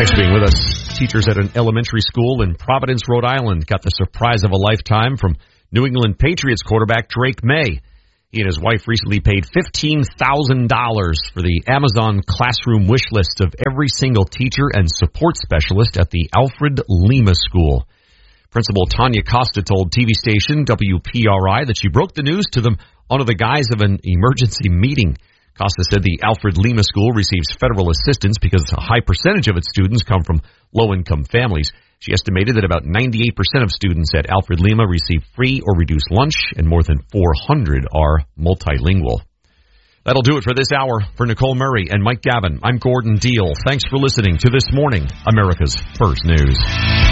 Thanks for being with us. Teachers at an elementary school in Providence, Rhode Island got the surprise of a lifetime from New England Patriots quarterback Drake May. He and his wife recently paid $15,000 for the Amazon classroom wish list of every single teacher and support specialist at the Alfred Lima School. Principal Tanya Costa told TV station WPRI that she broke the news to them under the guise of an emergency meeting. Costa said the Alfred Lima School receives federal assistance because a high percentage of its students come from low-income families. She estimated that about 98% of students at Alfred Lima receive free or reduced lunch, and more than 400 are multilingual. That'll do it for this hour. For Nicole Murray and Mike Gavin, I'm Gordon Deal. Thanks for listening to This Morning, America's First News.